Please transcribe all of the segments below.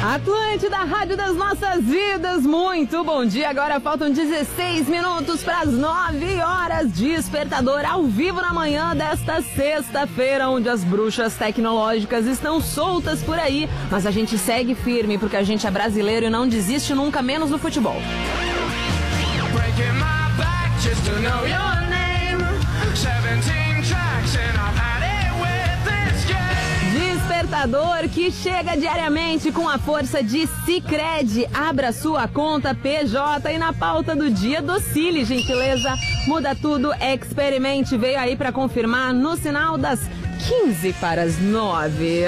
Atlântida, Rádio das Nossas Vidas, muito bom dia. Agora faltam 16 minutos para as 9 horas. Despertador ao vivo na manhã desta sexta-feira, onde as bruxas tecnológicas estão soltas por aí. Mas a gente segue firme porque a gente é brasileiro e não desiste nunca, menos no futebol. Despertador que chega diariamente com a força de Sicredi. Abra sua conta PJ e na pauta do dia docile, gentileza. Muda tudo, experimente. Veio aí para confirmar no sinal das 15 para as 9.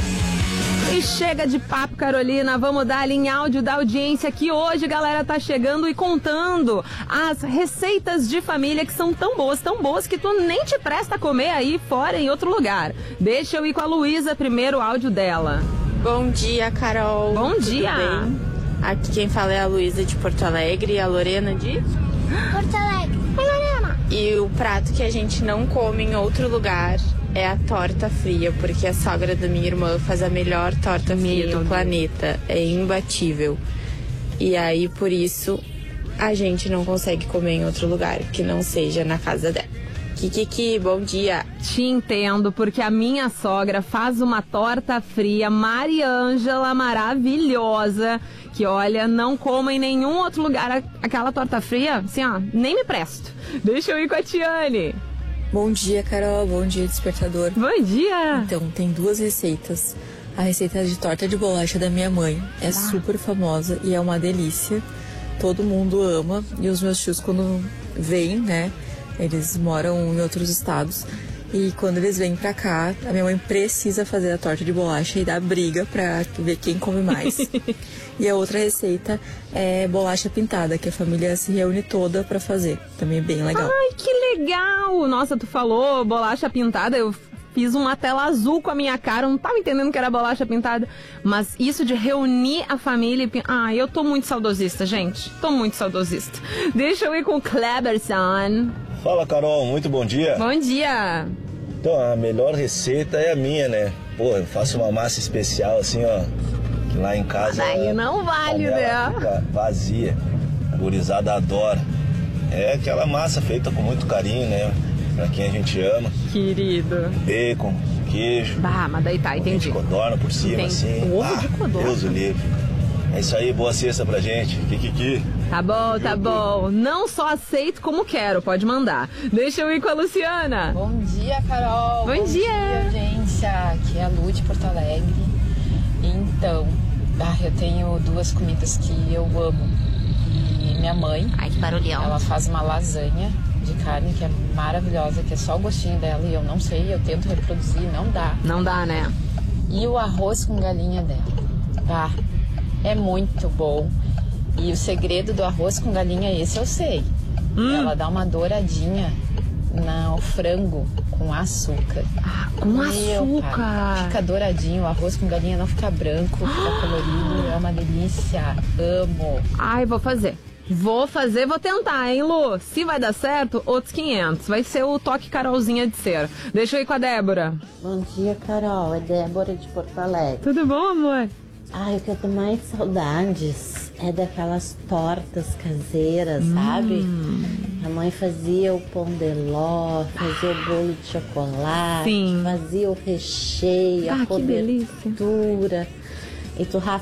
E chega de papo, Carolina, vamos dar ali em áudio da audiência que hoje, galera, tá chegando e contando as receitas de família que são tão boas que tu nem te presta a comer aí fora em outro lugar. Deixa eu ir com a Luísa primeiro, o áudio dela. Bom dia, Carol. Bom dia. Tudo bem? Aqui quem fala é a Luísa de Porto Alegre e a Lorena de Porto Alegre. Lorena. E o prato que a gente não come em outro lugar é a torta fria, porque a sogra da minha irmã faz a melhor torta fria do planeta. É imbatível. E aí, por isso, a gente não consegue comer em outro lugar que não seja na casa dela. Kiki, bom dia. Te entendo, porque a minha sogra faz uma torta fria Mariângela maravilhosa, que olha, não como em nenhum outro lugar aquela torta fria, assim ó, nem me presto. Deixa eu ir com a Tiane. Bom dia, Carol. Bom dia, Despertador. Bom dia. Então, tem duas receitas. A receita de torta de bolacha da minha mãe é super famosa e é uma delícia. Todo mundo ama. E os meus tios, quando vêm, né, eles moram em outros estados. E quando eles vêm pra cá, a minha mãe precisa fazer a torta de bolacha e dá briga pra ver quem come mais. E a outra receita é bolacha pintada, que a família se reúne toda pra fazer. Também é bem legal. Ai, que legal! Nossa, tu falou bolacha pintada, eu fiz uma tela azul com a minha cara, eu não tava entendendo que era bolacha pintada. Mas isso de reunir a família... eu tô muito saudosista, gente. Tô muito saudosista. Deixa eu ir com o Kleberson. Fala, Carol. Muito bom dia. Bom dia. Então, a melhor receita é a minha, né? Pô, eu faço uma massa especial assim, ó, que lá em casa... Daí não vale, né? Fica vazia. A gurizada adora. É aquela massa feita com muito carinho, né? Pra quem a gente ama. Querido. Bacon, queijo. Bah, mas daí tá, entendi. Codorna por cima, assim. Ovo de codorna. Deus o livre. É isso aí, boa sexta pra gente. Kiki. Tá bom, tá bom. Não só aceito como quero, pode mandar. Deixa eu ir com a Luciana. Bom dia, Carol. Bom dia, audiência. Aqui é a Lu de Porto Alegre. Então, eu tenho duas comidas que eu amo. E minha mãe, Ai, que barulhão. ela faz uma lasanha de carne que é maravilhosa, que é só o gostinho dela e eu não sei, eu tento reproduzir, não dá. Não dá, né? E o arroz com galinha dela, é muito bom. E o segredo do arroz com galinha, esse eu sei. Ela dá uma douradinha no frango com açúcar. Com açúcar. Pai, fica douradinho, o arroz com galinha não fica branco, fica colorido, é uma delícia. Amo. Ai, vou fazer. Vou tentar, hein, Lu? Se vai dar certo, outros 500. Vai ser o toque Carolzinha de ser. Deixa eu ir com a Débora. Bom dia, Carol. É Débora de Porto Alegre. Tudo bom, amor? Ai, o que eu tenho mais saudades é daquelas tortas caseiras, sabe? A mãe fazia o pão de ló, fazia o bolo de chocolate, Sim. fazia o recheio, a que delícia. cobertura. E tu